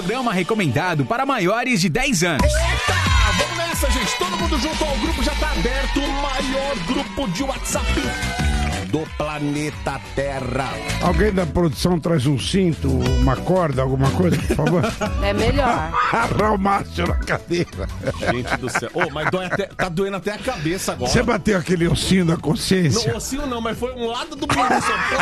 programa recomendado para maiores de 10 anos. Eita, vamos nessa, gente. Todo mundo junto, ó, o grupo já tá aberto. O maior grupo de WhatsApp do planeta Terra. Alguém da produção traz um cinto, uma corda, alguma coisa, por favor? É melhor. Arrar o Márcio na cadeira. Gente do céu. Ô, mas tá doendo até a cabeça agora. Você bateu aquele ossinho da consciência? Não, ossinho não, mas foi um lado do bicho.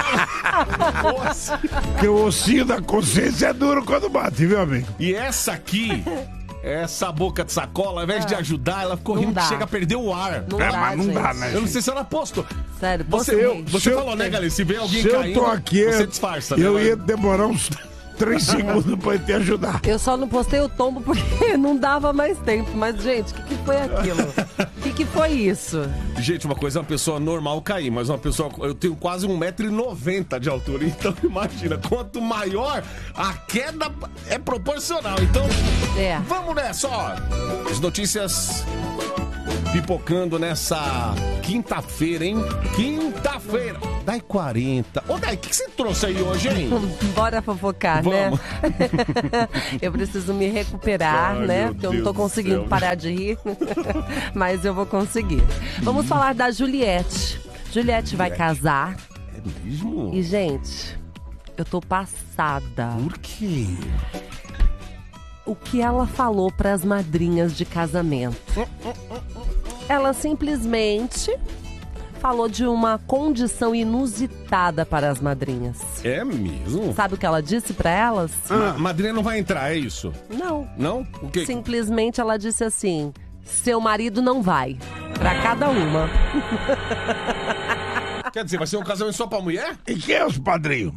Porque o ossinho da consciência é duro quando bate, viu, amigo? E essa aqui... Essa boca de sacola, ao invés de ajudar, ela ficou rindo que chega a perder o ar. Não dá, mas não gente. dá, né? Eu não sei se ela postou. Sério, Você falou, né, galera? Se vê alguém se caindo, eu tô aqui, você disfarça, né? eu ia demorar uns 3 segundos pra te ajudar. Eu só não postei o tombo porque não dava mais tempo. Mas, gente, o que foi aquilo? O que foi isso? Gente, uma coisa é uma pessoa normal cair, mas uma pessoa... Eu tenho quase 1,90 m de altura, então imagina, quanto maior, a queda é proporcional. Então, vamos nessa, ó. As notícias pipocando nessa quinta-feira, hein? Quinta-feira. Dai 40. Ô, Dai, o que você trouxe aí hoje, hein? Bora fofocar, Vamos. né? Eu preciso me recuperar, né? Porque eu não tô conseguindo parar de rir. Mas eu vou conseguir. Vamos falar da Juliette. Juliette vai casar. É mesmo? E, gente, eu tô passada. Por quê? O que ela falou pras madrinhas de casamento? Ela simplesmente falou de uma condição inusitada para as madrinhas. É mesmo? Sabe o que ela disse pra elas? Madrinha não vai entrar, é isso? Não. Não? O quê? Simplesmente ela disse assim: seu marido não vai. Pra cada uma. Quer dizer, vai ser um casamento só pra mulher? E quem é os padrinhos?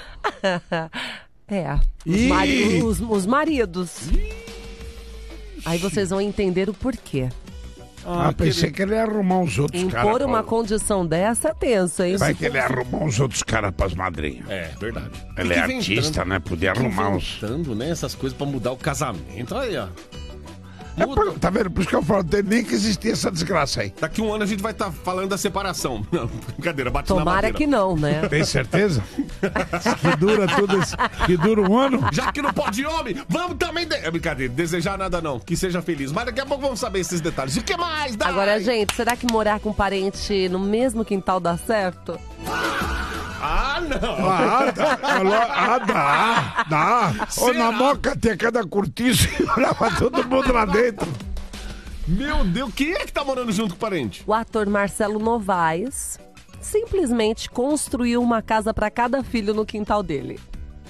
Os maridos. Aí vocês vão entender o porquê. Pensei que ele ia arrumar uns outros caras. Impor uma condição dessa é tenso, hein? Vai que ele ia arrumar uns outros caras pras madrinhas. É, verdade. Ele é artista, né? Podia arrumar uns... Inventando, né, essas coisas pra mudar o casamento. Olha aí, ó. Tá vendo? Por isso que eu falo, tem nem que existir essa desgraça aí. Daqui um ano a gente vai estar falando da separação. Não, brincadeira, bate na Tomara madeira. que não, né? Tem certeza? Que dura tudo isso, que dura um ano? Já que não pode homem, vamos também... É brincadeira, desejar nada não, que seja feliz. Mas daqui a pouco vamos saber esses detalhes. O que mais dá? Agora, gente, será que morar com parente no mesmo quintal dá certo? Ah, não! Dá. Ô, na Moca tem cada cortiço e olhava todo mundo lá dentro. Meu Deus, quem é que tá morando junto com o parente? O ator Marcelo Novaes simplesmente construiu uma casa pra cada filho no quintal dele.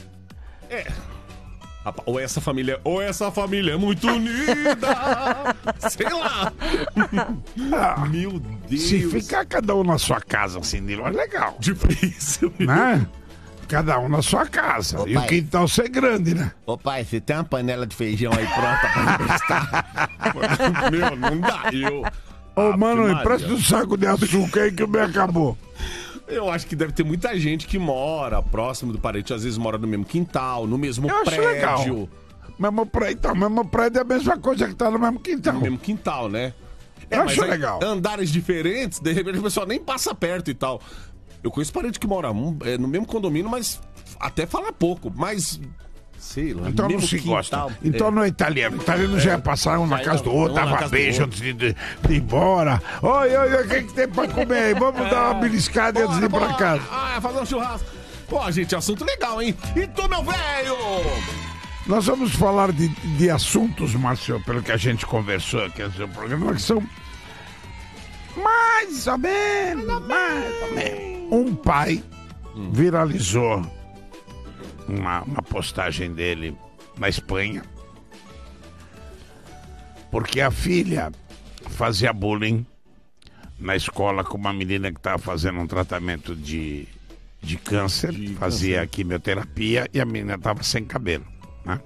Ou essa família é muito unida. Sei lá. Meu Deus. Se ficar cada um na sua casa assim, é legal. Difícil. Né? Cada um na sua casa. E o quintal ser grande, né? Ô pai, você tem uma panela de feijão aí pronta pra emprestar? Meu, não dá. Ô, mano, empresta um saco de açúcar aí que o meu acabou. Eu acho que deve ter muita gente que mora próximo do parente, às vezes mora no mesmo quintal, no mesmo Eu acho prédio. legal. Mesmo prédio é a mesma coisa que tá no mesmo quintal. No mesmo quintal, né? Eu acho aí, legal. Andares diferentes, de repente o pessoal nem passa perto e tal. Eu conheço parente que mora no mesmo condomínio, mas até fala pouco, mas... Sei lá, então não se gosta. Então não é italiano. O italiano já ia passar um na casa do outro, dava beijo antes de ir embora. Oi, o que tem pra comer aí? Vamos dar uma beliscada antes de ir pra casa. Fazer um churrasco. Pô, gente, assunto legal, hein? E tu, meu velho? Nós vamos falar de assuntos, Márcio, pelo que a gente conversou, quer dizer, o programa que são mais ou menos. Um pai viralizou uma postagem dele na Espanha, porque a filha fazia bullying na escola com uma menina que estava fazendo um tratamento de câncer, fazia quimioterapia e a menina estava sem cabelo, né?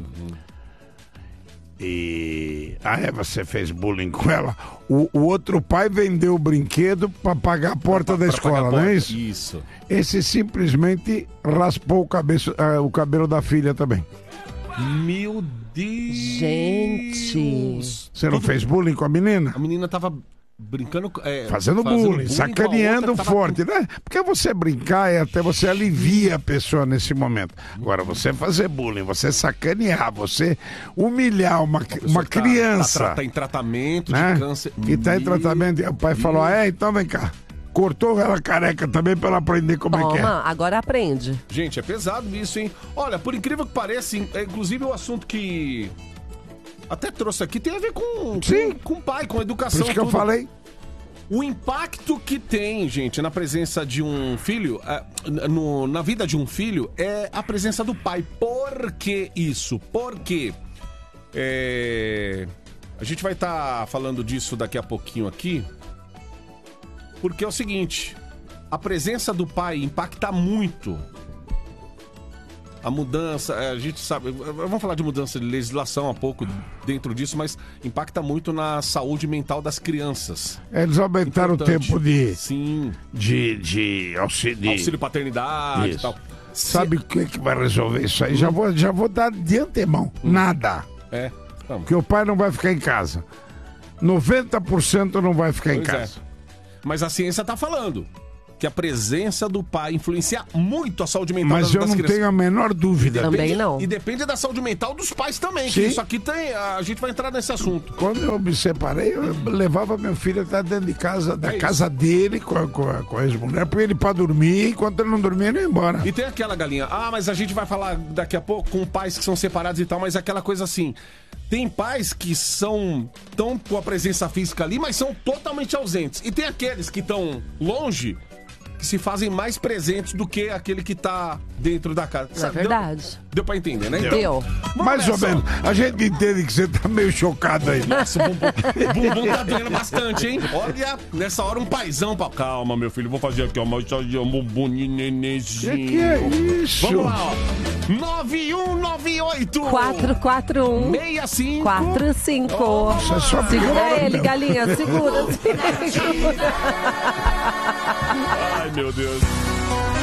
E você fez bullying com ela. O outro pai vendeu o brinquedo para pagar a porta da escola, não é isso? Isso. Esse simplesmente raspou o cabelo da filha também. Meu Deus! Gente! Você não fez bullying com a menina? A menina tava Brincando, fazendo bullying, sacaneando forte, né? Porque você brincar até você alivia a pessoa nesse momento. Agora, você fazer bullying, você sacanear, você humilhar uma criança. Tá em tratamento né? de câncer. Que tá em tratamento. E o pai falou, então vem cá. Cortou ela careca também pra ela aprender como é que é. Agora aprende. Gente, é pesado isso, hein? Olha, por incrível que pareça, inclusive o assunto que até trouxe aqui tem a ver com o pai, com a educação. Por isso que eu falei. O impacto que tem, gente, na presença de um filho, na vida de um filho, é a presença do pai. Por que isso? Porque a gente vai estar falando disso daqui a pouquinho aqui. Porque é o seguinte, a presença do pai impacta muito. A mudança, a gente sabe, vamos falar de mudança de legislação um pouco dentro disso, mas impacta muito na saúde mental das crianças. Eles aumentaram o tempo de auxílio paternidade e tal. Sabe o que vai resolver isso aí? Já vou dar de antemão. Nada. Porque o pai não vai ficar em casa. 90% não vai ficar em casa. Mas a ciência está falando que a presença do pai influencia muito a saúde mental das crianças. Mas eu não tenho a menor dúvida. Também não. E depende da saúde mental dos pais também. Sim. Que isso aqui tem... A gente vai entrar nesse assunto. Quando eu me separei, eu levava meu filho até dentro de casa, casa dele, com a ex-mulher, pra ele pra dormir. Enquanto ele não dormia, ele ia embora. E tem aquela galinha. Mas a gente vai falar daqui a pouco com pais que são separados e tal, mas aquela coisa assim... Tem pais que estão com a presença física ali, mas são totalmente ausentes. E tem aqueles que estão longe, que se fazem mais presentes do que aquele que tá dentro da casa. É verdade. Deu pra entender, né? Deu. Mais ou menos. A gente entende que você tá meio chocado aí. Nossa, o bumbum tá doendo bastante, hein? Olha, nessa hora um paizão pra... Calma, meu filho, vou fazer aqui, ó. Um bumbum nenenzinho. Que é isso? Vamos lá, ó. 9198 441 65 45. Segura ele, galinha, segura. Ai, meu Deus.